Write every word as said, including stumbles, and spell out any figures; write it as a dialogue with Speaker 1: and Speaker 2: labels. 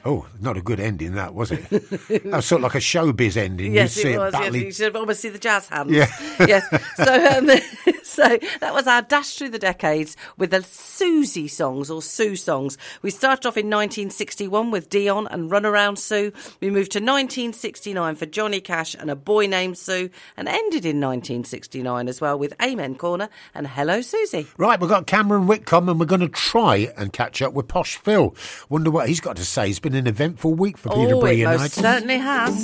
Speaker 1: Oh, not a good ending, that, was it? That was sort of like a showbiz ending.
Speaker 2: Yes,
Speaker 1: you see
Speaker 2: it was.
Speaker 1: battling...
Speaker 2: Yes, you should almost see the jazz hands.
Speaker 1: Yeah.
Speaker 2: Yes. So, um, so that was our dash through the decades with the Susie songs, or Sue songs. We started off in nineteen sixty-one with Dion and Run Around Sue. We moved to nineteen sixty-nine for Johnny Cash and A Boy Named Sue, and ended in nineteen sixty-nine as well with Amen Corner and Hello Susie.
Speaker 1: Right, we've got Cameron Whitcomb, and we're going to try and catch up with Posh Phil. Wonder what he's got to say. It's been an eventful week for
Speaker 2: Oh,
Speaker 1: Peterborough
Speaker 2: it
Speaker 1: United.
Speaker 2: most certainly has.